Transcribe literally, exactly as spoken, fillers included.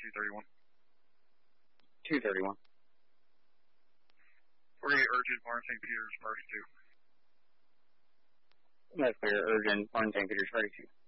two thirty-one. two thirty-one. forty-eight urgent, Barn Saint Peter's, Party two. That's clear, urgent, Barn Saint Peter's, Party two.